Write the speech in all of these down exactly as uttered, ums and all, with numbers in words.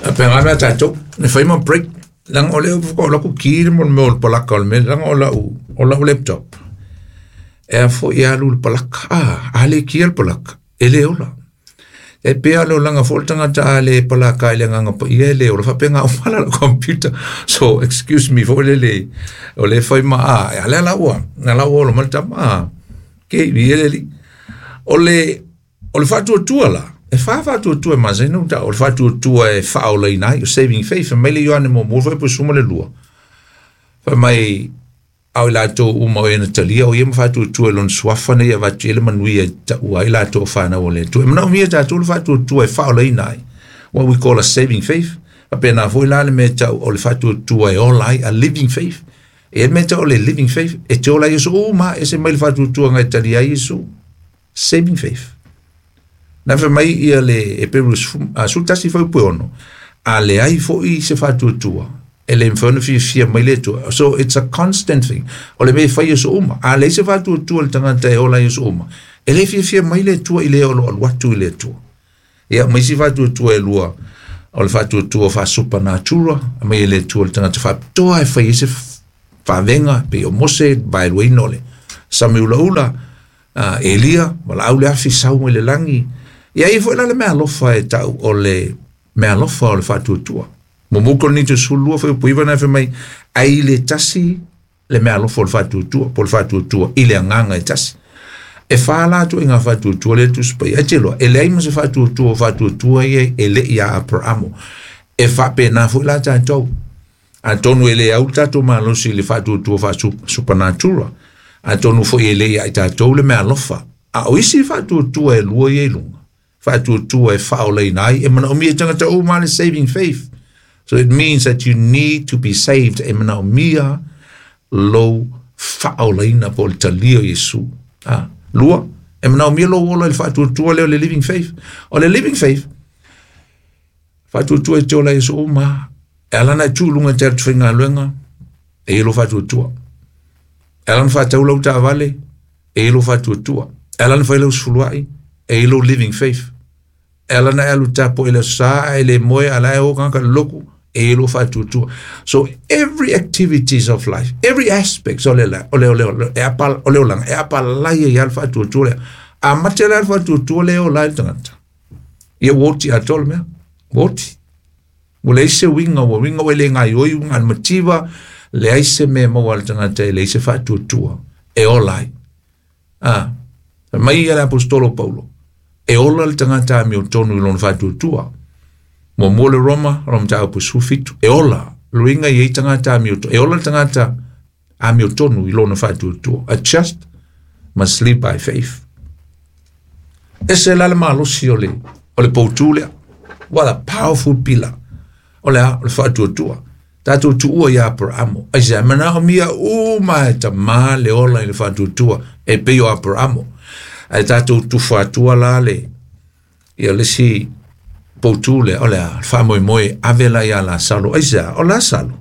Penga me tato, ne fai mo break. Lang ole ko la ku kir mo mo palaka me lang ola u ola laptop. E fo ia lu palaka. Ah, ale kiel palaka. Ele ola. E pea lo langa foltanga ta ale palaka ile nga po ile ola fa penga mala la computer. So excuse me for le ole fai ma a ale la wa. Na la wa lo malta ma. Ke ile ole ole fa tu tu la. E fa fa tu tu e mazeno da ole fa tu tu e fa ola ina you saving faith e mele yo ane mo mo fa po suma le lua. Fa mai au la to u mo ena talia o yem fa tu tu e lon swafa ne ya va tele manui e ta u ai la to fa na ole tu. E mna mi ta tu fa tu tu e fa ola ina. What we call a saving faith. A pena foi la le me ta ole fa tu tu e ola a living faith. E me ta ole living faith e te ola yesu o ma e se mai fa tu tu nga talia yesu saving faith. Na fe mai ia le e perus a sulta si foi puono a le ai foi se fa tu tua e le inferno fi fi mai le tu so it's a constant thing o le me fa yesu uma a le se fa tu tua le tanga te ola yesu uma e le fi fi mai le tua ile o lo watu ile tua ia mai si fa tu tua e lua o le fa tu tua fa supernatural mai le tua le tanga te fa toa e fa yese fa venga pe o mose ba el winole samula ula Elia wala au le afi sau le langi. Ia i foi la le mea lofa e tau o le mea lofa o le whatuatua. Mo moko ni te sulua foi puiwa na fe mai ai le tasi le mea lofa o le whatuatua, po le whatuatua i le anganga e tasi. E whala tu inga whatuatua le tuspai. E telo, e le aima se whatuatua o whatuatua i e le ia a paramo. E whape na foi la tātou. A tonu e le au tātou malosi le whatuatua wha supernatural. A tonu foi e le ia i tātou le mea lofa. A oisi whatuatua e lua i e lunga. Whatuatua e whaolei nai, e mana o mia tangata o male saving faith. So it means that you need to be saved, e mana o mia lo whaolei na po le talio Yesu. Ah, lua, e mana o mia lo ola le whatuatua leo le living faith. O le living faith, whatuatua e te ola Yesu o ma, e alana e tūlunga te atu whinga luenga, e ilo whatuatua. E alana whataulau ta vale, e ilo whatuatua. E alana whailau suluai, e ilo living faith. Elana elu tapo ele sa ele moe ala e o kanka loku e ilo fatutua. So every activities of life, every aspect ole la ole ole ole e apal ole olang e apal la ye yal fatutua le a matela fatutua le o la tangata. Ye woti atol me woti. Mule se winga wo winga wele ngai oi ngan motiva le aise me mo wal tangata le se fatutua e olai. Ah, mai era apostolo Paulo. E ola le tangata mi o tonu ilon whatutua. Mo mole Roma, rom tau po sufitu. E ola, luinga i e tangata mi o tonu. E ola le tangata a mi o tonu ilon whatutua. A just must live by faith. E se lale malosi o le, o le poutulea. What a powerful pillar. O le a, o le whatutua. Tato tuua ia per amo. A se mana o mia uma e ta ma le ola i le whatutua. E peo a per amo. Ai tātou tuwhatua la le, ia le si poutule, o le a, wha moe moe, avela ia la salo, aisa, o la salo.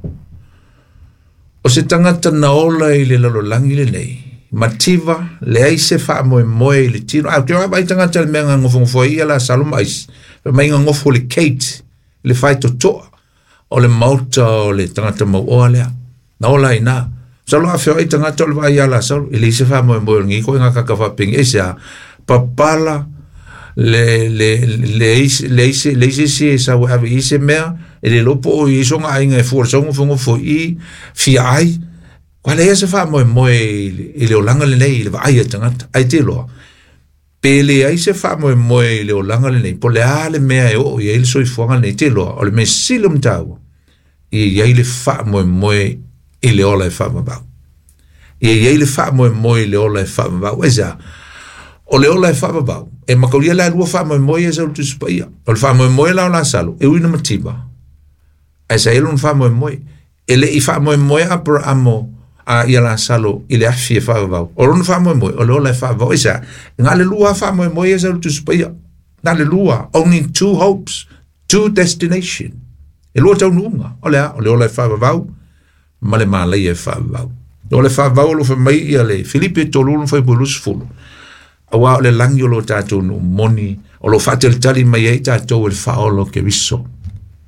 O se tangata na ola i le lalo langi le nei, mativa, le aise wha moe moe le tino, au te wai tangata le mea ngofongofo ia la salo mais, mai ngofo le Kate, le whai to toa, o le mauta o le tangata mau oa lea, na ola i na, salo a feo i tangata le vai ala salo, i le ise wha moe moe ngi, ko inga kakawha pingi, e sea, papala, le, le, le ise, le ise, le ise si e sa wawe ise mea, e le lopo o i songa ainga e fuor songo fungo fo i, fi ai, kwa le ise wha moe moe, i le olanga le nei, i le vai a tangata, ai te loa, pe le ise wha moe moe, i le olanga le nei, po le a le mea e o, i e le soi fuanga le nei, te loa, o le me silum tau, i e le wha moe moe, i le ola e whamabau. I e iei le whamoe moe le ola e whamabau. E za, o le ola e whamabau, e makauria la lua whamoe moe e zau tu spaia. O le whamoe moe la o la salo, e uina matiba. E sa elun whamoe moe. E le i whamoe moe apura amo a ia la salo, i le afi e whamabau. O runa whamoe moe, o le ola e whamabau. E sa, ngā le lua whamoe moe e zau tu spaia. Ngā le lua, only two hopes, two destination. E lua tau nuunga, o le a, o le ola e whamabau, ma le malai e whaavau. O le whaavau lo whamai ia le Filipe tolulu whai bulus fulu. Awa o le langi o lo tātou no moni, o lo whatel tali mai ei tātou e le whaolo ke wiso.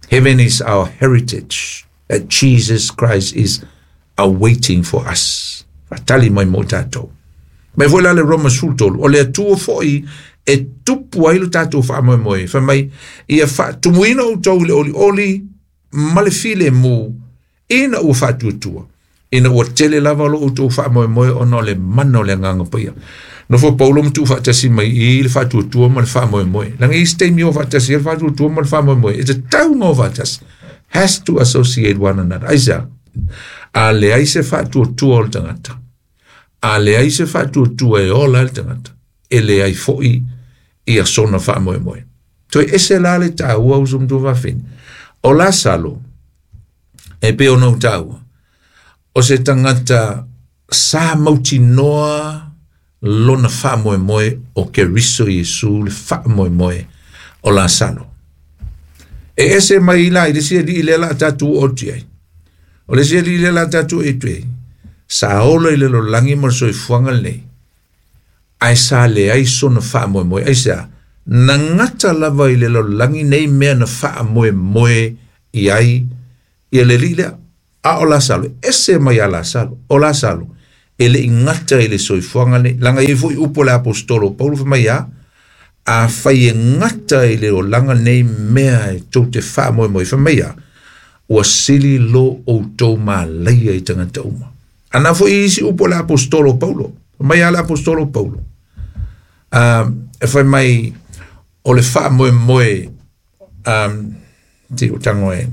Heaven is our heritage, that Jesus Christ is awaiting for us. Fatali mai mo tātou. Mai voila le Roma sultol, o le atua foi e tupu ailu tātou wha moe moe. Fa mai, ia wha tumuina o tau le oli oli, male file mu, ina ua wha tuatua. Ina ua tele lava lo o tau wha moe moe o no le mana o le nganga pia. No fo Paulo mtu wha tasi mai i le wha tuatua ma le wha moe moe. Langa i stay mi o wha tasi, le wha tuatua ma le wha moe moe. It's a tau no wha tasi. Has to associate one another. Aisa, a le aise wha tuatua o le tangata. A le aise wha tuatua e o la le tangata. E le ai foi i a sona wha moe moe. Toi ese la le tāua o sumtu wha fin. O la salo, e pe o nau tāua, o se tangata sa mauti noa lona wha moe moe o ke riso Yesu le wha moe moe o la salo. E ese mai la, i le sia li le la tatu o tiai. O le sia li le la tatu e tuei. Sa olo i le lo langi mar soi fuanga nei. Ai sa le ai sona wha moe moe. Ai sa, na ngata lava i le lo langi nei mea na wha moe moe i ai. I le li le a o la salo. Ese mai a la salo. O la salo. E le ingata i le soi fuanga nei. Langa i fui upo le apostolo. Paulo fa mai a. A fai e ngata i le o langa nei mea e tau te wha moe moe. Fa mai a. Ua sili lo o tau ma leia i tangata uma. Ana fo isi upo le apostolo Paulo. Mai ala apostolo Paulo. Um, e fai mai o le wha moe moe um, ti o tango e.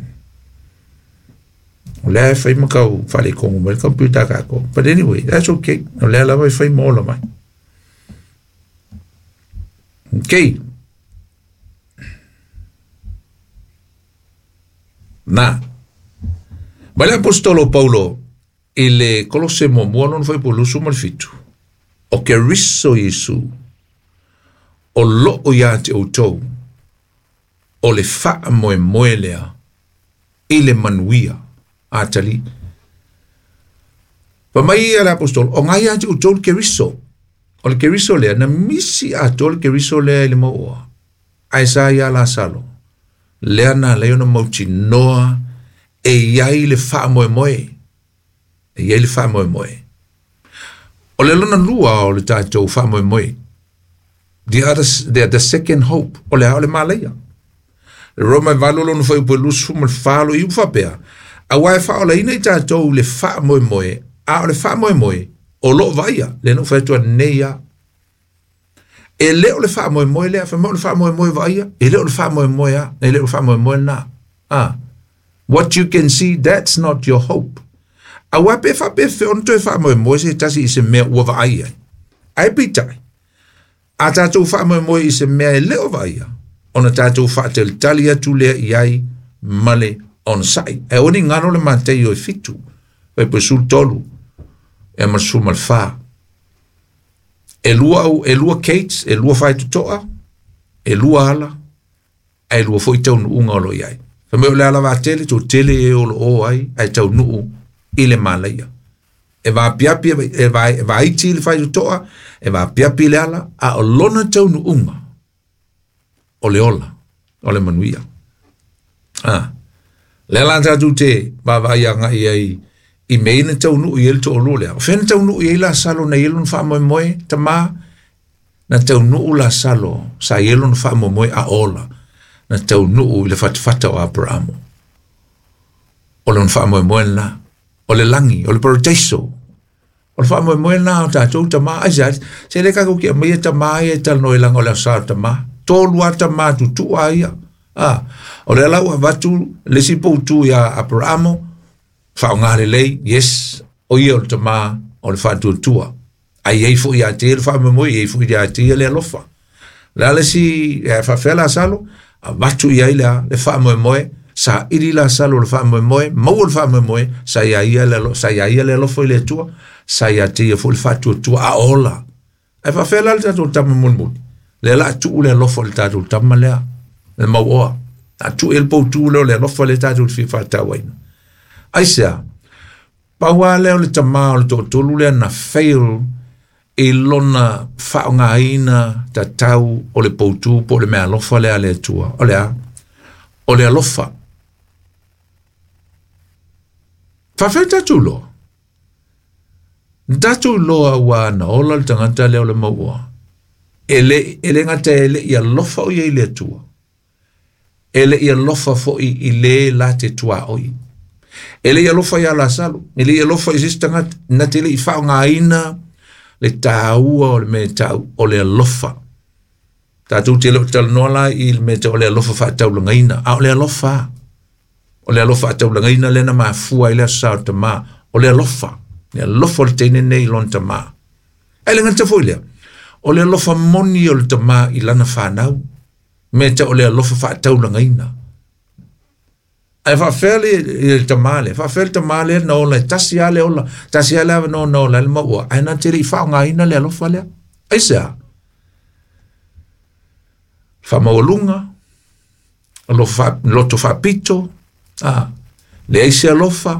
O lea e fai makau whale kongu mai computer kako. But anyway, that's okay. O lea lawa e fai mola mai. Okay. Na. Mai le apostolo Paulo e le kolose mo mua non fai po lusu mal fitu. O ke riso Yesu. O lo o ya te outou. O le wha moe moe lea. E le manuia. Atali. Pa mai ala apostol. O ngai ya te outou ke riso. O le ke riso lea. Na misi ato le ke riso lea ile maua. Aisaya la salo. Lea na leo na mauti noa. E iai le wha moe moe. E iai le wha moe moe. O le lona lua o le tātou wha moe moe. The other, the, the second hope. O le hao le malaya. Le Roma valolo no fai upo lusu mal falo i uwhapea. A wai wha o le ina i tātou le wha moe moe. A o le wha moe moe. O lo vaia. Le no whai tua neia. E leo le wha moe moe lea. Wha le wha moe moe vaia. E leo le wha moe moe a. E leo le wha moe moe na. Ah. What you can see, that's not your hope. A wai pe wha pe whion toi wha moe moe se tasi i se mea ua vaia. Ai pitai. A tātou wha moe moe i se mea e leo vaia. Ona tātou wha te tali atu lea i ai male on sai. E oni ngano le matei o e fitu. E pe sul tolu. E marsu mal wha. E lua au, e lua Kate, e lua whai tutoa. E lua ala. E lua foi tau nu unga olo i ai. Fa meo le ala wa tele, to tele e olo o ai. Ai tau nuu i le malaya. E va piapi, e va, e va iti le whai tutoa. E va piapi le ala. A o lona tau nu unga. O le ola, o le manuia. Ah. Le ala tatu te, ba vai anga i ai, i meina tau nu i el to olo lea. Fena tau nu i la salo na ilun wha moe moe, ta ma, na tau nu la salo, sa ilun wha moe moe a ola, na tau nu i le fatfata o Abramo. O le un wha moe moe na, o le langi, o le paradiso, o le wha moe moe na, o tatu ta ma, aizat, se le kako kia mai ta ma, e tal no ilang o le sa ta ma, tolu ata ma tu tu aia. Ah, o le lau avatu le sipo tu ya Abramo fa ngare lei, yes, o ia o tama o le fatu tua. Ai ei fu ia te le fa mo ei fu ia te le lofa. La le si e fa fela salo, avatu ia ile le fa mo mo sa iri la salo le fa mo mo, mo le fa mo mo sa ia ia le sa ia ia le lofa le tua, sa ia te fu le fatu tua a ola. E fa fela le tatu tama mo mo. Le la tu le lofa le tatu tama le le maua. A tu el po tu le le lofa le tatu fi fa tawaina. Aisa, paua leo le tama o le totolu le na fail e lona whaongaina ta tau o le po tu po le mea lofa le ale tua. O le a, o le alofa, Whawhai tatu loa. Tatu loa wa na ola le tangata leo le maua. Ele, ele ngata ele ia lofa o ia ile tua. Ele ia lofa fo i ile la te tua oi. Ele ia lofa ia la salu. Ele ia lofa i tangata na te le i whao ngā ina le tāua o le me tau o le lofa. Tātou te leo tala noala i le me tau o le lofa wha tau langa ina. A o le lofa. O le lofa tau langa ina lena maa fua i le sao ta maa. O le lofa. Le lofa le teine nei lon ta maa. E le ngata fo lea. O le lofa moni o le ta maa i lana whanau. Me tau o le lofa wha tau langa ina. Ai fa fele il tamale, fa fele tamale no la tasiale ola, tasiale no no la mo wa, ai na tiri fa nga ina le lo fale. Ai sa. Fa molunga. Lo fa lo to fa pito. Ah. Le ai se lo fa.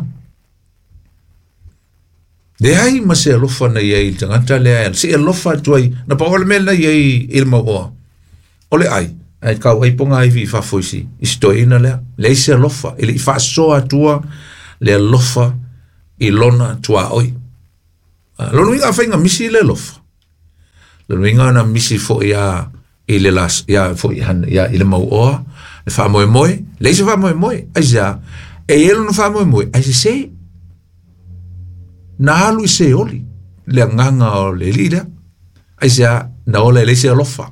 Le ai ma se lo fa na ye il tangata le ai, se lo fa toi, na pa ole mel na ye il mo wa. Ole ai. Ai kau ai ponga ai vi fa foisi istoina le le se lofa ele fa so atua le lofa i lona tua oi lo nuinga fa inga misi le lofa lo nuinga na misi fo ia ile las ia fo ia ia ile mau o le fa moi moi le se fa moi moi ai ja e ele no fa moi moi ai se se na alu se oli le nganga o le lida ai ja na ole le se lofa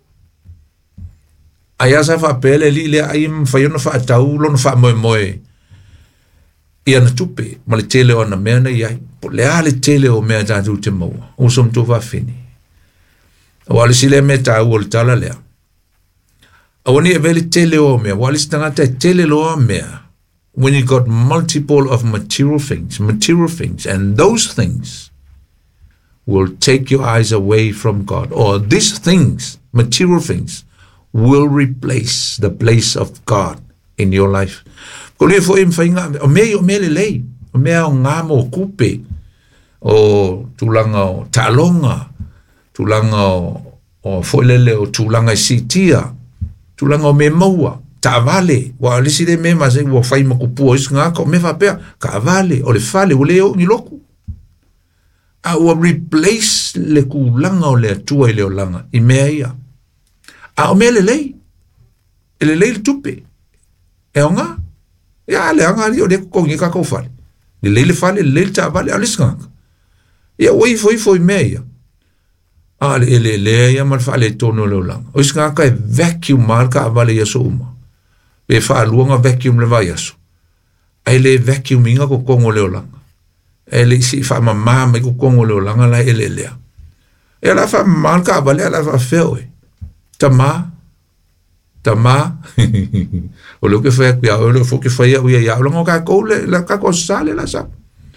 ai asa fa pele li le ai fa yo no fa tau lo no fa moe moe ia na tupe ma le tele ona mea na iai po le ale tele o mea tatu te maua o som tu fa fini wale si le me tau o le tala lea awani e vele tele o mea wale si tangata tele lo o mea when you got multiple of material things material things and those things will take your eyes away from God or these things material things will replace the place of God in your life. Ko le fo im fainga o me o me le lei, o me o ngā mo kupe, o tulanga o talonga, tulanga o, o foilele o tulanga sitia, tulanga o me maua, ta vale, wa lisi de me ma se wa fai ma kupu o isnga ko me fa pea, ka vale, o le fale, o le o ni loku. A o replace le kulanga o le atua i le o langa, i mea ia. A o mele lei, ele lei le tupe, e o ngā, e a le anga li o le kukongi ka kou fale, le lei le fale, le lei le ta vale, a le skanga, e a wai foi foi mea ia, a le ele le ia mal fale tono le o langa, o skanga ka e vacuum mal ka vale ia so uma, e fa luanga vacuum le vai aso, a le vacuum inga kukongo le o langa, e le si fa mamama i kukongo le o langa la ele lea, e la fa mal ka vale, a la fa feo e, Tama, tama, o lo que fue que ahora lo fue que fue ya ya lo ngo ka ko le la ka ko sale la sa.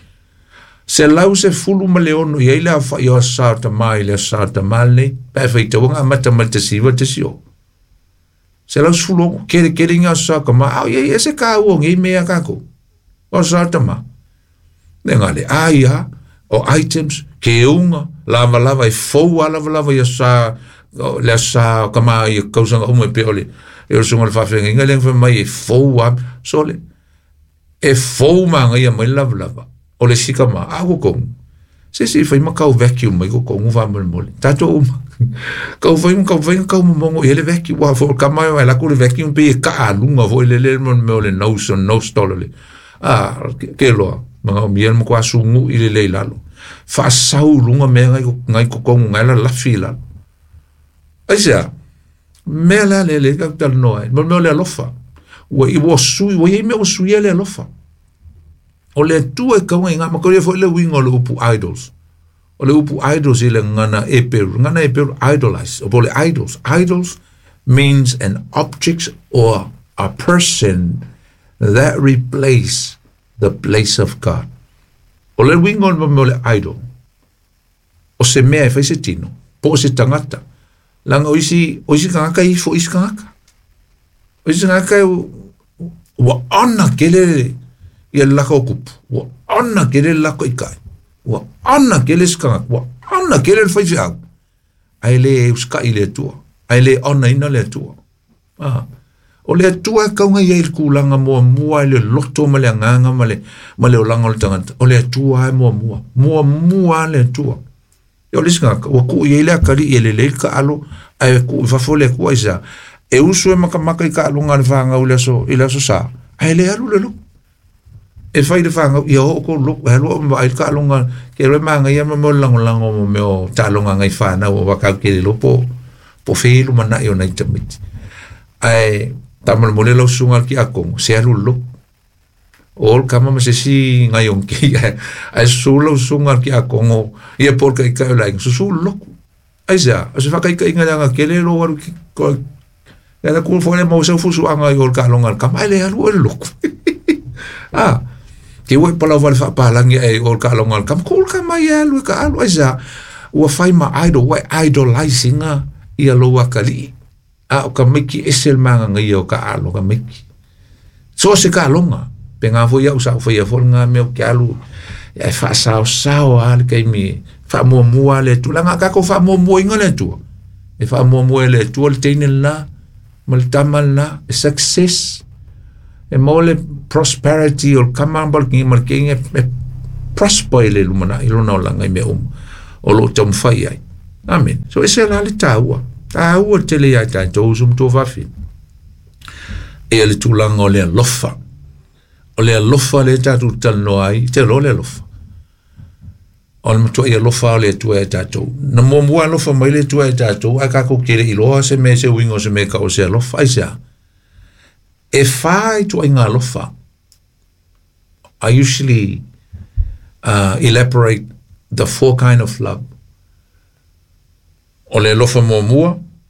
Se lau se fulu maleono ye la fa yo sa tama ile sa tama le, perfecto nga mata mata siva te sio. Se lau fulu ke ke ringa sa kama au ye ese ka o ngi me ka ko. O sa tama. Nengale aya o items ke unga lava lava e fo lava lava ya sa le sa kama i kausanga umu e peole e o sunga le whawhenga inga leng whamai e fau am sole e fau manga ia mai lava lava o le sika ma ako kong se se whai ma kau vacuum mai ko kongu whamai mole tato uma kau whai ma kau whai kau mamongo i le vacuum wa fo kama e la kule vacuum pe e ka alunga vo i le le mon me o le nose on nose tolole ah ke loa manga o miel mo kwa sungu i le le lalo fa sau lunga me ngai ko kongu ngai la lafi lalo Asia, me la le le ka tal noa, mo me le lofa. Wa i wo sui, wa i me o sui le lofa. O le tu e ka nga ma ko le fo le wingo le upu idols. O le upu idols ile ngana e per, ngana e per idolize. O le idols, idols means an object or a person that replace the place of God. O le wingo mo le idol. O se mea e fai se tino, po se tangata. Langa oisi, oisi kangaka i fo isi kangaka. Oisi kangaka i wa ana kele i laka o kupu. Wa ana kele laka i kai. Wa ana kele skangaka. Wa ana kele whaifi au. Ai le euska i le tua. Ai le ana ina le tua. Ah. O le atua kaunga ia il kulanga mua mua le loto ma le anganga ma le, ma le olanga o le tangata. O le atua e mua mua. Mua mua le atua. E o le singaka, wa ku ia le akari i le le ka alo, ai ku i fafole ku aisa. E usu e maka maka i ka alo ngā le whanga u le so, i le so sa. Ai le alu le lo. E whai le whanga, ia ho ko lo, e lo ma i ka alo ngā, ke re manga ia ma mo lango lango mo meo talo ngā ngai whana o wakau ke le lo po, po whilu mana i o nei tamiti. Ai, tamal mo le lau sunga ki a kongo, se alu lo. Ol kama ma se si ngai on ki, ai su lau sunga ki a kongo, ia por ka i ka o laing, su su lo. Ai sa, a se whakai ka inga nga ke le lo waru ki, ko, e na kul fo le mo se fusu anga i ol ka longa, kama ai le alu e lo. Ah, ki wai pala wale whapalangi e ol ka longa, kama kul kama i alu e ka alu, ai sa, ua whai ma idol, wai idolizing a, ia lo wakali. A o ka miki esel manga ngai o ka alo ka miki. So se ka longa, pe ngā fo iau sa fo ia fo ngā meo ki alu, ia e wha sao sao ale kei mi, wha mua mua le tu, la ngā kako wha mua mua inga le tu, e wha mua mua le tu, le teine la, ma le tama la, e success, e mo le prosperity, o le kamambal ki ma le kinga, e prosper le lumana, i luna o langa i me um, o lo tam whai ai. Amen. So e se la le tāua. Ah, ua tele ia tai tau sum tō whawhi. E le tūlanga o lea lofa. O lea lofa le tātou tano ai, te lo lea lofa. O le matua ia lofa o lea tua e tātou. Na mua mua lofa mai le tua e tātou, a kako kere i loa se me se wingo se me ka o se lofa, ai sea. E whai tua i ngā lofa. I usually uh, elaborate the four kind of love. O le lofa mua mua,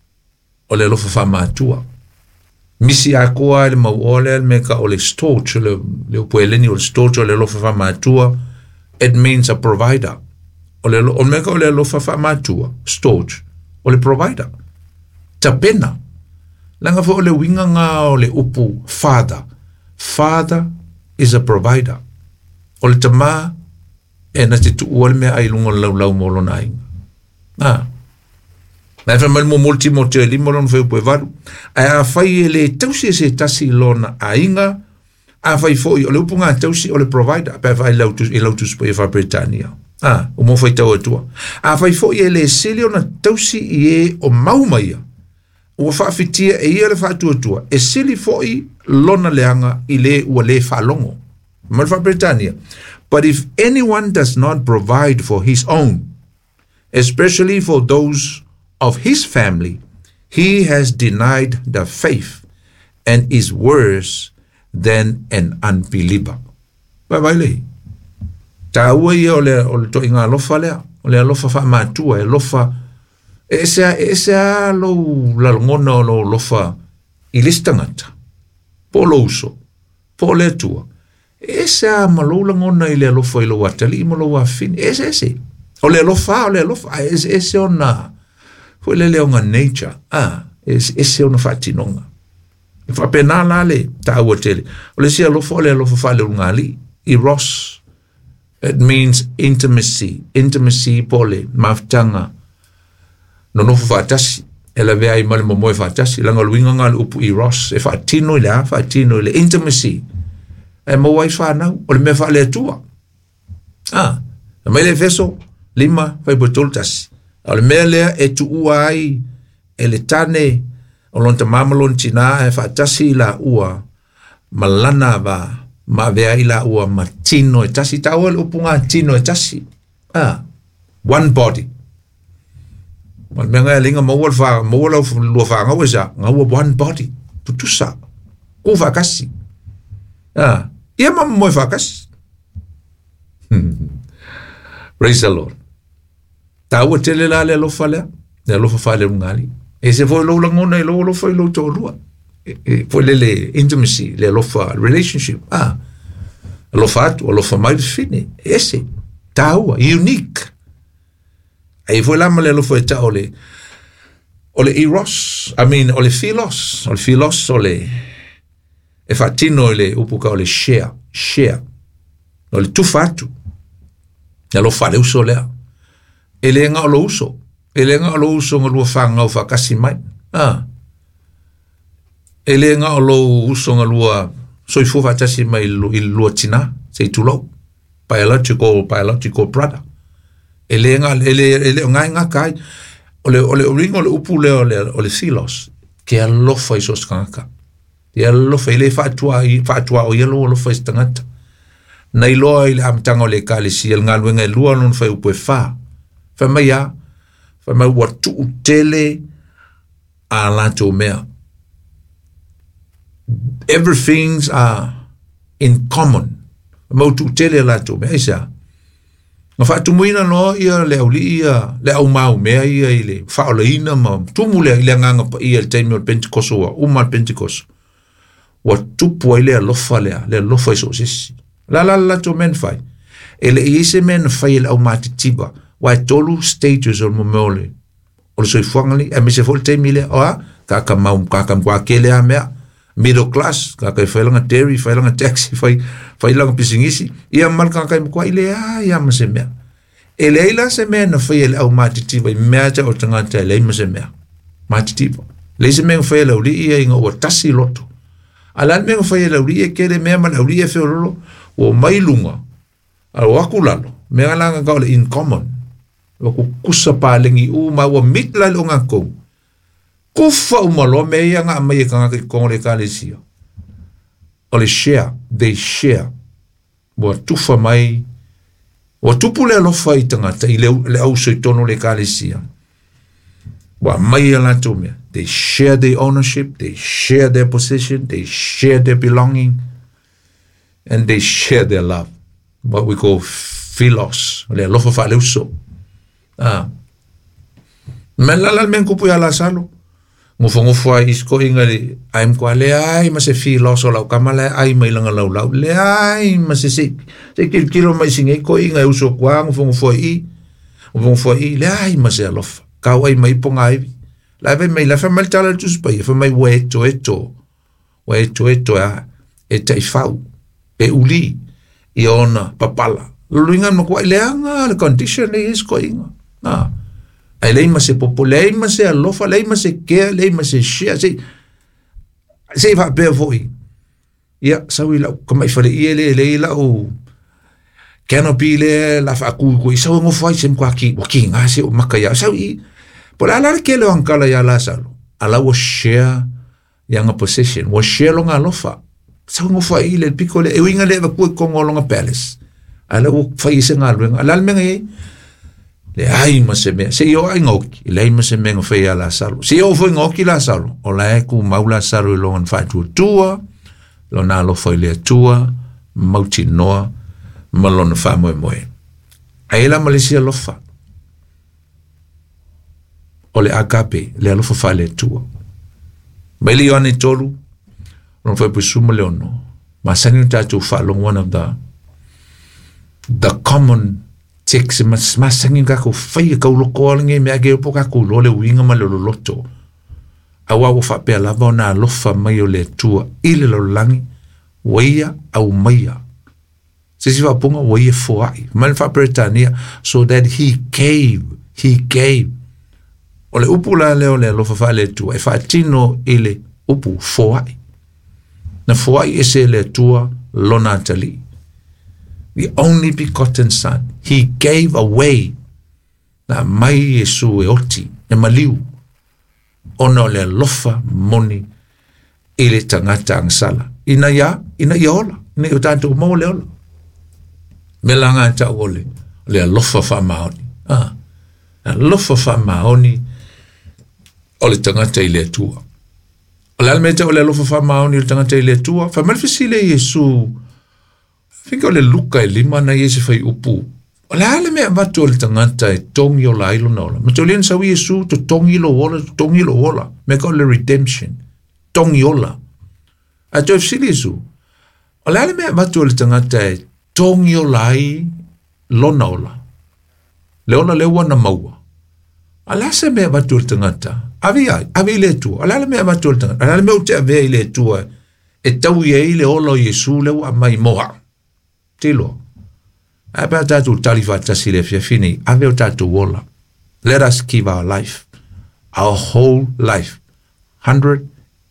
o le lofa whamātua. Misi a koa le mau ole me ka o le storch, le, le upueleni o le storch o le lofa whamātua, it means a provider. O le o me ka o le lofa whamātua, storch, o le provider. Ta pena. Langa fo o le winga ngā o le upu, father. Father is a provider. O le tama, e na te tu uale mea ai lunga lau lau molo na inga. Ah. Na fa mal mo multi mo te limo non fe po varu a fai le tausi se tasi lona a inga a fai fo o le punga tausi o le provider pa fai lau tu i lau tu spo fa Britannia ah o mo fai tau tu a fai fo i le selio na tausi i o mau mai o fa fitia e i le fa tu tu e sili fo i lona leanga i le o le fa longo mal fa Britannia. But if anyone does not provide for his own, especially for those of his family, he has denied the faith and is worse than an unbeliever. Ba vai le. Ta ua ia o le o le to inga lofa lea, o le lofa fa matua, e lofa e se e se lo la ngona lo lofa i listangata. Po lo uso, po le tua. E se ma lo la ngona i le lofa i lo watali, mo lo wa fin. E se se. O le lofa, o le lofa, e se e se ona foi le leonga nature, ah, es esse ona fatinonga. E fa pena la le ta ua tele. O le sia lofo le lofo fa le ngali, i Ross, it means intimacy, intimacy pole, maftanga, no nofo fatasi, e la vea i male momoe fatasi, langa luinga ngal upu i Ross, e fa tino le a, fa tino le intimacy, e mo wai fa nau, o le me fa le tua. Ah, e mai le feso, lima, fai botol tasi. Al mele e tu uai e le tane o lonta mamalon tina e fatasi la ua malana ba ma vea ila ua matino e tasi tau le upunga tino e tasi. Ah, one body. Mal menga e linga mawal fa mawal lua fa ngawa sa ngawa one body. Putusa. Ku fakasi. Ah, ia mam mo fakasi. Praise the Lord. Tau tele la le lofa le, le lofa fa le ngali. E se foi lo langona e lo lo foi lo tolua. E foi le le intimacy, le lofa relationship. Ah. Lofa tu, lofa mai fine. Ese tau unique. E foi la le lofa ta ole. Ole eros, I mean ole philos, ole philos ole. E fatino le upuka ole share, share. Ole tu fatu. Le lofa le uso le. Ele nga lo uso, ele nga lo uso nga lua fanga o fakasi mai. Ah. E le nga o lo usonga lua soifo fatasi mai i lua tina, se tulo, biological, biological brother. E le nga, e le, e le ngai nga kai, o le, o le ringo le upu le o le, o le silos, ke alofa i sos kangaka. E alofa, i le fatua, i fatua o yelo o lofa i stangata. Na i loa i le amtanga o le kalisi, el ngā luenga i lua non fai upu e wha. Wha mai a, wha mai watu utele a lato mea. Everything's uh, in common. Mau tu tele la tu me isa. Nga fa tu muina no ia le au li ia le au mau me ia ile fa le ina ma tu mu le le nganga pa ia le time o Pentecost o o mal Pentecost. Wa tu po ile lo fa le le lo fa so sisi. La la la tu men fai. Ele ise men fai le au matitiba. Wa tolu stages o momole. O so fangli e me se fol time ile o ka ka mau ka ka kwa kele a me middle class, ka kai whailanga dairy, whailanga taxi, whai, whailanga pisingisi, ia malka kai mkwa ile, ah, ia ma se mea. E leila se mea na whai ele au matitiba, i mea ta o tangata e leima se mea. Matitiba. Lei se mea whai ele au li ia inga ua tasi loto. Alan mea whai ele au li ia kere mea man au li ia whiorolo, o mailunga, a waku lalo, mea langa kaole in common, waku kusa pālengi u ma ua mitla le o ngā kou. Kufa umalo me ia ngā mai e kanga ki kongore kālesio. O le share, they share. Wa tufa mai, wa tupu le alofa i tangata, i le, le au soitono le kālesia. Wa mai e lato mea. They share their ownership, they share their possession, they share their belonging, and they share their love. What we call philos. Le alofa fa le uso. Ah. Men lalal men kupu ya la salo. Ngofo ngofo ai isko inga le aim kwa le ai ma se fi loso lau kamala ai mai langa lau lau le ai ma se se se kil kilo mai singe ko inga uso kwa ngofo ngofo i ngofo ngofo i le ai ma se alofa ka wai mai ponga ai la ve mai la fa mal tala tu spa fa mai we to eto we to eto a e tai fau e uli i ona papala luinga no kwa le anga le condition e isko inga na ai lei ma se popolei ma se alofa lei ma se kea lei ma se share se se va pe voi ia sawi la kuma i fale ile le la o canopy le la fa ku ku so ngo foi sem kwa ki wa ki nga se o makaya sawi por ala ke lo ankala ya la salo ala wo share yang a possession wo share lo nga alofa so ngo foi ile piccolo e winga le ku ko ngolonga palace ala wo fai se nga lo ala me ngai le ai ma se me se yo ai ngoki le ai ma se me ngofei ala salo se yo foi ngoki la salo o la e ku maula salo lo on fa tu tua lo na lo foi le tua mauti noa malon fa mo mo ai la Malaysia lo fa o le agape le lo fa le tua meli oni tolu non foi pusumo le ono ma sani ta tu fa long one of the the common Tex mas mas sangin ka ko fai ka lo ko nge me age po ka ko lo le winga ma lo loto awa wo fa pe la bona lo fa mai o le tua ile lo langi weia au maia se si va ponga weia foi mal fa Britania so that he gave he gave o le upu la le o le lo fa fa le tua e fa tino ile upu foi na foi ese le tua lo natali the only begotten son. He gave away na mai Yesu e oti e maliu ona le lofa moni ile tangata angsala. Ina ya, ina yola, ina yotanto mo le ola. Melanga ta ole, le lofa fa maoni. Ah, na lofa fa maoni ole tangata ile tua. Ole almeta ole lofa fa maoni ile tangata ile tua. Fa malfisile Yesu Fika le luka e lima na Yesu fai upu. Ola ale mea watu o le tangata e tongi o la ilo na ola. Mato lian sawi Yesu to tongi lo ola, to tongi lo ola. Mea ka o le redemption. Tongi ola. A to fsili Yesu. Ola ale mea watu o le tangata e tongi o la i lo na ola. Le ola le wana maua. Ala se mea watu o le tangata. Avi ai, avi le tua. Ola ale mea watu o le tangata. Ola ale mea ute avea i le tua. E tau i e le ola o Yesu le wa mai moha. Tilo. Aba tatu talifa tasile fia fini. Ave o tatu wola. Let us give our life. Our whole life. one hundred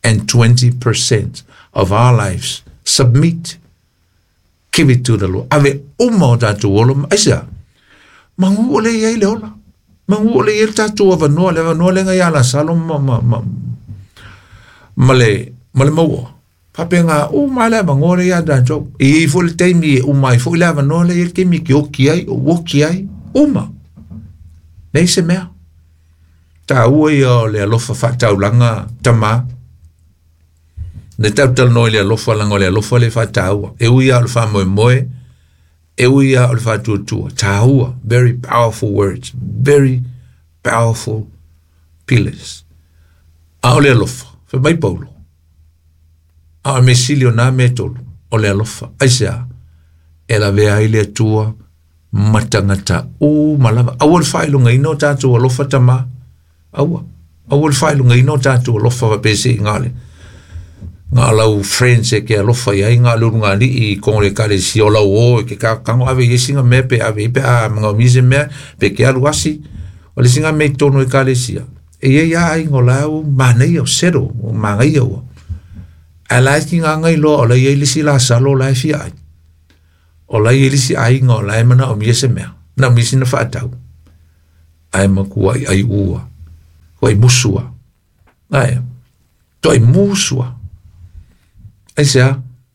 and twenty percent of our lives. Submit. Give it to the Lord. Ave uma o tātou olo. Aisa, mangu ole iei le ola. Mangu ole iei tātou ava noa le ava noa le ngai ala salo ma ma ma ma le ma le maua. Pape ngā o male mangu ole ia tātou. I fo le teimi e uma i fo le ava noa le iei kemi ki oki ai o woki ai. Uma. Nei se mea. Tā ua ia o le alofa whatau langa tama. Ne tau tala noi le alofa langa o le alofa le whatau. E ui ia o le wha moe moe. E ui ia o le wha tuatua. Tā ua. Very powerful words. Very powerful pillars. A o le alofa. Wha mai paulo. A o me sili o nā me tolu. O le alofa. Aisea. E la vea i le atua. Matangata. O malava. A ua le whailunga ino tātua alofa tama. Aua. Aua le whailunga ino tātua alofa wa pese i ngāle. Ngā lau friends e ke alofa iai ngā lurunga ni i kongre kare si o lau o e ke ka kango ave i singa me pe ave i pe a mga mise mea pe ke alu asi o le singa me tono e kare sia e ia ia ai ngō lau manei au sero o mangai au a lai ki ngā ngai lo o lai e lisi la salo lai fi ai o lai e lisi ai ngō lai mana o mise mea na misi na whaatau ai makua ai ai ua ai musua ai toi musua ai sea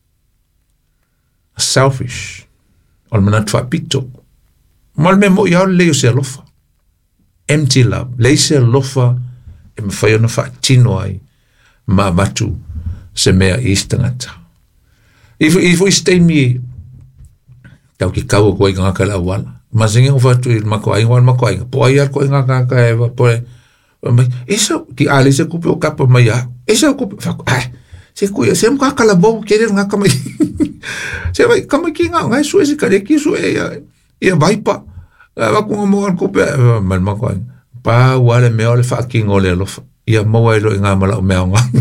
selfish o mana tua pito mal me mo ia leo se lofa empty love le se lofa e me fai ona fa tino ai ma matu se mea istangata if if we stay me tau ki kau ko inga kala wala ma zinga fa tu ma ko ai wan ma ko ai po ai ko inga ka ka e po eso ki ale se kupe o kapa mai a eso kupe fa ai se kuia se mga kalabou kere nga kamay se vai kamay ki nga nga suwe si kare ki suwe ia ia vaipa wa kunga moan kupe man mako pa wale meo le fucking ole lofa ia moa ilo nga mala o meo nga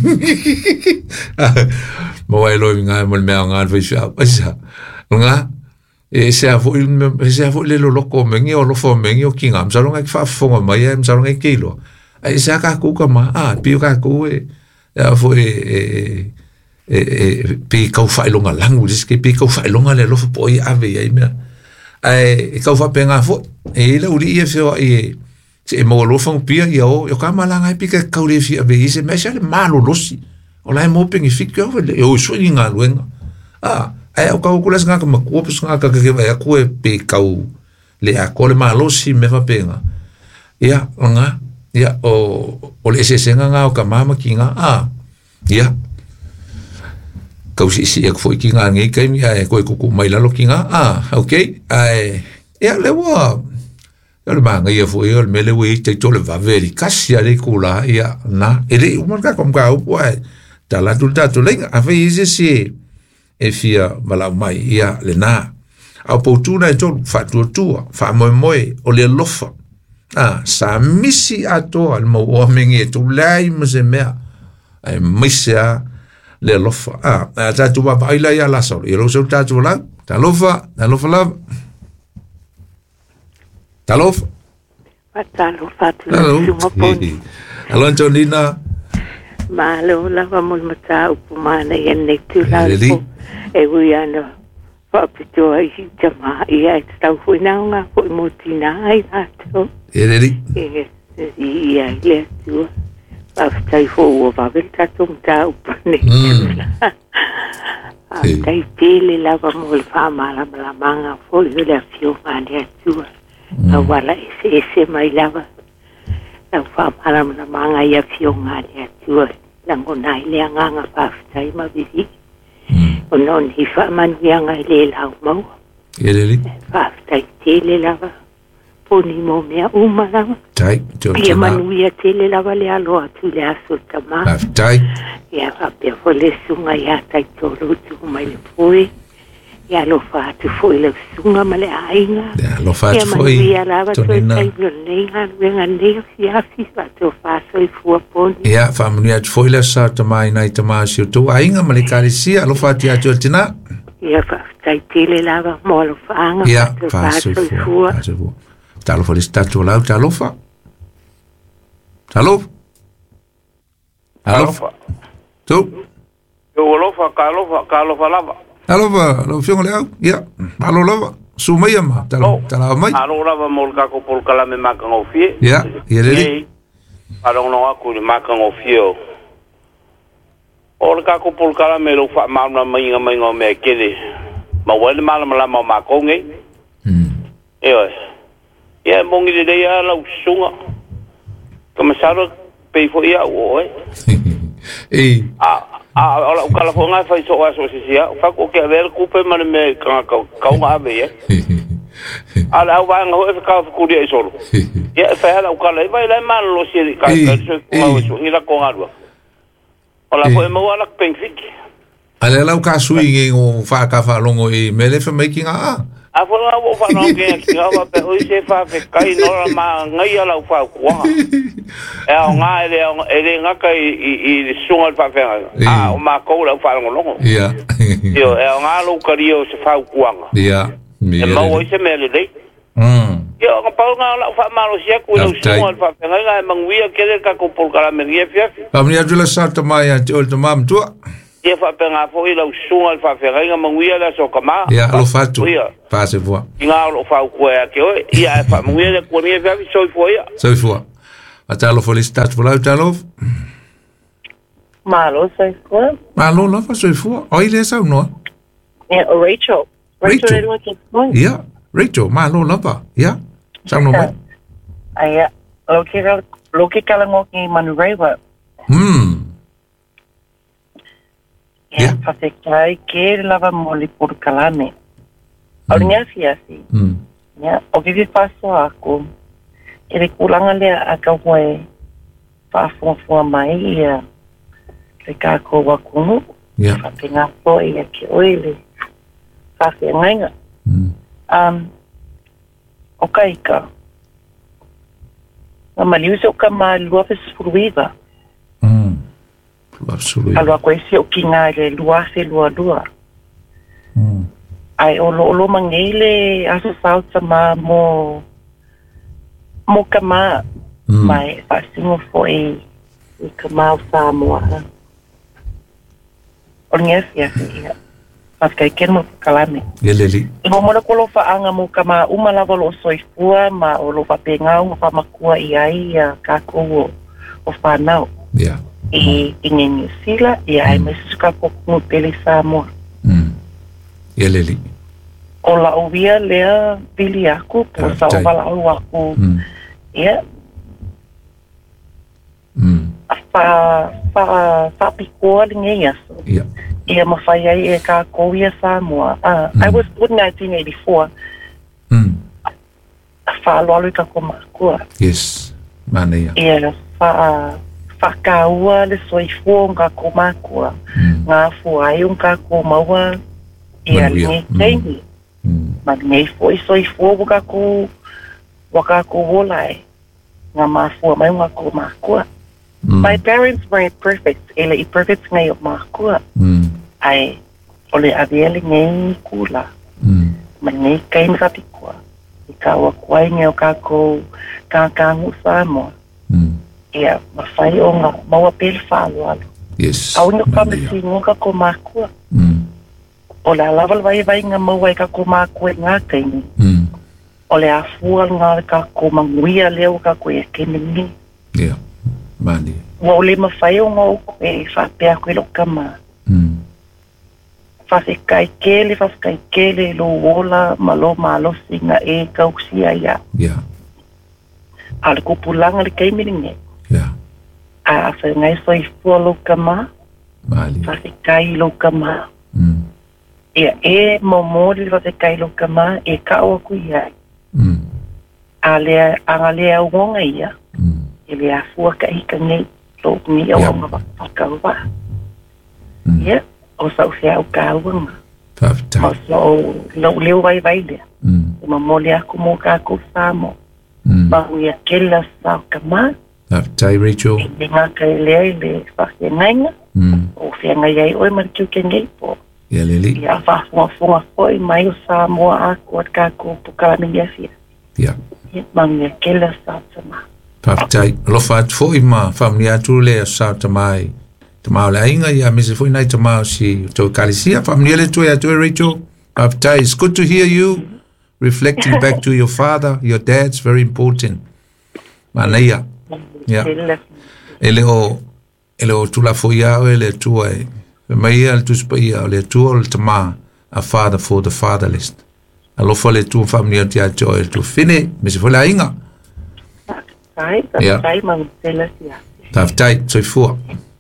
moa ilo nga mala meo nga vai sha asa nga e se avo se avo le lo loko mengi o lofo mengi o kinga msalo nga fa fonga mai msalo nga kilo ai sa ka ku ka ma ah piu ka ku e ya foi e e pe kau fai longa langu dis ke pe kau fai longa le lo po i ave ai me ai kau fa penga fo e le uri e fo e se mo lo fa pia yo yo ka malanga pe ka kau le fi ave se me sa le malo losi o la mo pengi fi ko le o so inga luenga ah ai o kau kulas nga ka ma ko pus nga ka ke vai ko pe kau le a ko le malo si me fa penga ya nga ya o o le se senga nga o ka mama ki nga a ya kau si si ek foi ki nga ngai kai mi ai ko ko mai la lo ki nga a okay ai ya le wa ya le manga ya foi o me le wi te to le va veri kasi ale kula ya na ele o marka kom ka o ai ta la tu ta tu le a fe ise si e fia mala mai ya le na a po tu na to fa tu tu fa mo mo o le lofa ah sa misi ato al mo o mengi tu lai mo se mea ai misia le lofa ah ta tu ba ila ya la so i lo so ta tu la ta lofa ta lofa la ta lofa ta lofa tu mo poni alo Antonina ma lo la va mo mata u ma na yen ne tu la e wi ana fa pito ai jama ia sta fu na nga fu mo tina ai ato Ereri. Ia, le tu. After fo va vel tatum ta upane. Ai tele la va mo fa mala la manga fo le fio mania tu. A wala ese ese mai lava. La fa mala la manga ia fio mania tu. La ngona ile nganga fa stai ma visi. Onon hi fa man yanga ile la mo. Ereri. Fa stai tele lava. Poni mo mea uma lava. Tai, jo Ia manuia tele lava le aloa tu le aso tama. Af tai. Ia whapea fo le sunga ia tai toro tu mai le poe. Ia lo whaatu fo le sunga ma le ainga. Ia lo whaatu fo i. Ia manuia lava tu e tai lo neha wenga neha fiafi whaatu whaaso i fua poni. Ia whaamanuia tu fo i le sa tama i nai tama si o tu ainga ma le karisia lo whaati atu atina. Ia whaatai tele lava mo lo whaanga. Ia whaaso i fua. Whaaso i fua. Talo fa statu lau talo fa. Talo. Talo. Tu. Yo lo fa kalo fa kalo fa lava. Alova, lo fiongo le au. Ya. Alo lava. Sumaya ma. Tala tala mai. Alo lava mol ka ko pol kala me maka ngofie. Ya, ya le. Alo no aku ni maka ngofio. Ol ka ko pol kala me lo fa ma na mai nga mai ngo me kele. Ma wale mala mala ma ma ko ngai. Mm. Yo. Ya mongi de ya la usunga. Kama saro pe fo ya o eh. Eh. Ah ah ola kala fo nga fa so wa so sia. Fa ko ke ver ku pe man me ka ka ka nga be eh. Ala wa nga ho ka ku dia solo. Ya fa ala kala vai la mal lo si ka ka so ko so ila ko nga. Ola ko e mo ala penfik. Ale la ka swing o fa ka fa longo e me le fa making a. A fo na wo fa no ke ki ava pe o se fa fe kai no ma ngai ala fa kwa. E o nga ele ele nga kai i i sunga fa fe. Ah o ma ko la fa longo longo. Ya. Yo e nga lo kario se fa kwa. Ya. E ma wo se me le. Mm. Yo ka pa nga la fa ma lo se ku lo sunga fa fe nga ma ngui ke le ka ko por kala me ye fe. Pa mi atu la sa ta mai atu o ta mam tu. Ye fa pe nga fo ila sunga fa fe nga manguia la so kama. Ya lo fa tu. Pa se vo. Nga lo fa ko ya ke o ia fa manguia le ko ni fa so fo ya. So fo. Ata lo felicitat vo la talo. Malo so fo. Malo lo fa so fo. O ile sa no. Yeah, Rachel. Rachel lo ke mo. Ya, Rachel, malo lo pa. Ya. Sa no mai. Aya, lo ke lo ke kala ngo ki Manurewa. Hmm. Ya, fase kai ke lava moli por kalame. Ornya siasi. Hmm. Ya, o vivi paso ako. Ele kulanga le aka hoe. Pa fo fo mai ya. Le ka ko wa kunu. Ya. Fase nga po ya ke oile. Fase nga. Hmm. Um okay ka. Na maliuso ka ma luafes fruiva. Hmm. Absolutely. Alua ko isi o kinga le lua se lua lua. Mm. Ai o lo lo mangele aso sao sama mo mo kama mm. mai fasingo foi i kama sa mo. Ornges ya ya. Pas kai ken mo kalame. Yeleli. Mo mo ko lo fa anga mo kama uma lava lo soifua ma o lo fa penga o fa makua i ai ka ko o fa nao. Yeah. E ingeni sila e ai me suka ko no pele Samoa. Mm. Yeleli. O la ovia lea pili aku po sa o wala o aku. Ia. Mm. Fa fa fa pikoa linge yaso. Yeah. Ia mawhai ai e ka kouia Samoa. Uh, mm. I was born nineteen eighty-four. Mm. Fa aloalu ka komakua. Yes. Mane ia. Ia fa whakaua le soifua ngā komakua. Mm. Ngā fuai ngā komaua ia linge teimi. Ma linge fo i soifua waka ko waka ko wolai. Ngā mafua mai ngā komakua. Mm. My parents were perfect. Ele i perfect ngai o makua. Mm. Ai ole aviele ngai kula. Mm. Ma ngai kai mrapikua. I ka wakuai ngai o ka ko ka kangu Samoa. Mm. Ia, mawhai o ngā maua pele whaalualu. Yes. Au inga pamisi ngā komakua. Mm. O le alawal vai vai ngā maua i ka komakua i ngā kaini. Mm. O le afua ngā ka komanguia leo ka koe e keningi. Yeah. Mani. Wa o le mawhai o ngā uko e whapea koe lo kama. Mm. Whase kai kele, whase kai kele lo ola malo malo singa e kausia ia. Yeah. Ale kupulanga le kaimiringe. Yeah. A whai ngai soi fua lo kama. Mali. Whase kai lo kama. Mm. Ia e momori whase kai lo kama e ka o ku ia. Mm. A lea, anga lea uonga ia. Mm. E lea fua ka hika ngai lo ni au ngā whakauwa. Ia, o sa usia au ka uonga. Taftai. O sa o lau leo vai vai lea. Mm. E mamole aku mo ka ku Samoa. Mm. Mahu ia kela sa kama. Taftai, Rachel. E ngā kai lea i le whake ngainga. Mm. O whia ngai ai oi marikiu ke ngai po. Yeleli. Ia whafunga foi mai o Samoa aku at ka ku pukalami fia. Yeah. Ia mahu ia kela sa sama. Taftai. Lofa at fo ima family atu le sa tamai. te mau le inga ia me se foi nai te mau si to kalisia family le to ya to Rachel after it's good to hear you reflecting back to your father your dad's very important manaya ya ele o ele o tu la foi ya ele tu ai mai al tu spia le tu o te ma a father for the fatherless alo fole tu family ti a to tu fine me se foi la inga ai ta tai ma tele sia Taftai, soi fua.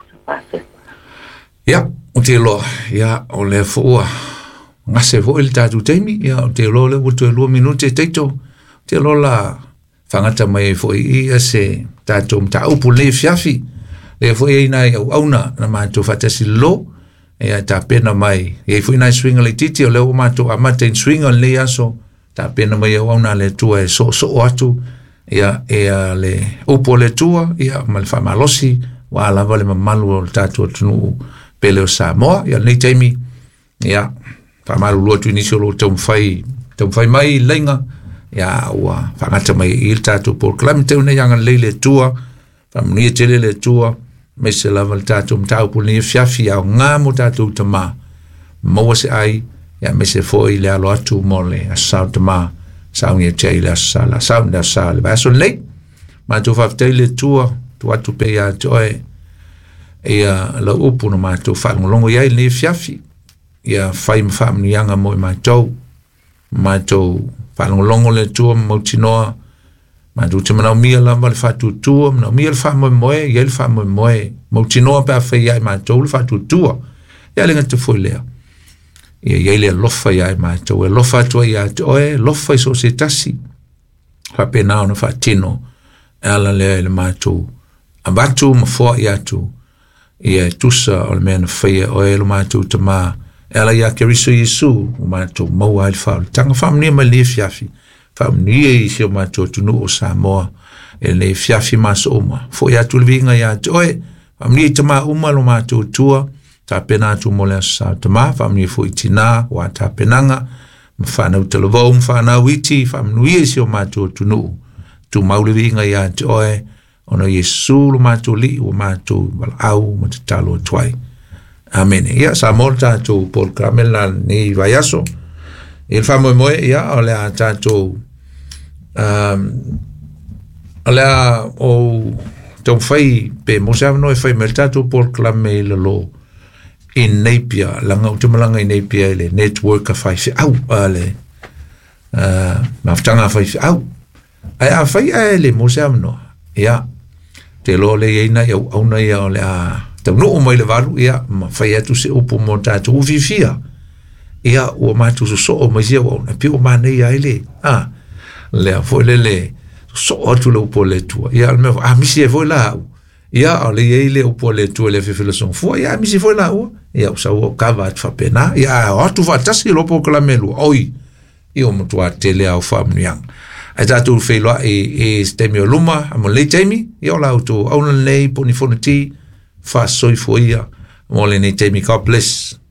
Ya, o te loa, ya, o le fua. Ngase fo il tatu teimi, ya, o te loa le wutu e lua minute teito. Te loa la whangata mai fo i ia se tatu mta upu le fiafi. Le fo i nai au auna na mātou fatasi lo. Ya, ta pena mai. E fo i nai swinga le titi o le o mātou amate swinga le aso. Ta pena mai au auna le tua e so so atu. Ia e le upo le tua ia mal fa malosi wa la vale malu o tatu tunu pele o Samoa ia nei taimi ia fa malu lo tu inisio lo tom fai tom fai mai lenga ia wa fa ngata mai il tatu por clamte una yanga le tua fa mni tele le tua me se la val tatu mtau pu ni fiafi au nga mo tatu tama mo se ai ia me se foi le alo atu mole a sao tama Saung e tei la sala, saung da sala. Ba so lei, ma tu faftei le tua, tu atu pe ia joe, ia la upu no ma tu whalongolongo iai le fiafi, ia whai mwha mnianga mo i ma tau, ma tu whalongolongo le tua mo tinoa, ma tu te manau mia lamba le whatu tua, manau mia le wha moe moe, ia le wha moe moe, mo tinoa pe a whai iai ma tau le whatu tua, ia le ngata fwoi lea. Ia ia le lofa ia ma to e lofa to ia to e lofa so se tasi fa pena no fa tino ala le le ma to abatu mo fo ia to ia tusa o men fa o e ma to tama ala ia ke riso yesu ma to mo al fa tanga fam ni ma le fiafi fam ni e se ma to tu no Samoa e le fiafi ma so ma fo ia tu vinga ia to e fam ni tama uma lo ma to tua ta pena tu mole sa tama famni fu itina wa ta penanga mfana utelovo mfana witi famnu yesio mato tunu tu mauli nga ya joy ono yesu lu mato li u mato wal au matalo twai amen ya sa molta tu por camela ni vayaso il famo mo ya ole ata tu um ole o ton fai pe mo sa no fai meltato por clamela lo in Napier, langa utumalanga in Napier, le network fai fi au, ale, uh, maftanga fai fi au. Ai a fai a le mo se amno, ia, te lo le ina ia au na ia ole a, te no o mai le valu, ia, ma fai atu se upu mo tatu uvifia, ia, ua matu so so o mai zia wau, na pio mane ia ele, ah, le a foi le le, so atu le upo le tua, ia, me ah, misi e foi la au, ia, ole ia ele upo le tua le fifilason fua, ia, misi foi la au, ia usa o kava at fa pena ia o tu fa tasi lo po kala melu oi io mo tu atele au fam niang ai tatu fe lo e e stemio luma mo le temi io la auto on le poni fonti fa soi foia mo le ne temi God bless